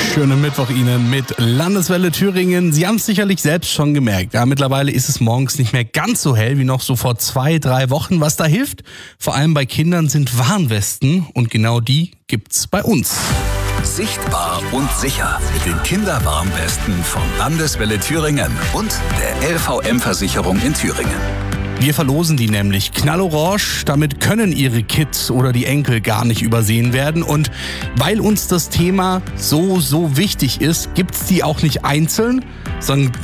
Schönen Mittwoch Ihnen mit Landeswelle Thüringen. Sie haben es sicherlich selbst schon gemerkt. Ja, mittlerweile ist es morgens nicht mehr ganz so hell wie noch so vor 2-3 Wochen. Was da hilft, vor allem bei Kindern, sind Warnwesten. Und genau die gibt's bei uns. Sichtbar und sicher mit den Kinderwarnwesten von Landeswelle Thüringen und der LVM-Versicherung in Thüringen. Wir verlosen die nämlich knallorange, damit können Ihre Kids oder die Enkel gar nicht übersehen werden. Und weil uns das Thema so wichtig ist, gibt's die auch nicht einzeln, sondern